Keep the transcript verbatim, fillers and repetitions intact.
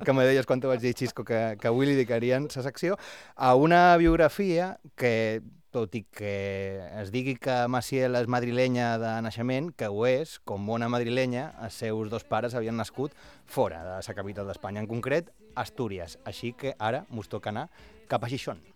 que me deies quan te vaig dir, Xisco, que, que avui li dedicarien la secció, a una biografia que, tot i que es digui que Maciel és madrilenya de naixement, que ho és, com bona madrilenya, els seus dos pares havien nascut fora de la capital d'Espanya, en concret, Astúries. Així que ara mos toca anar cap a Gijón.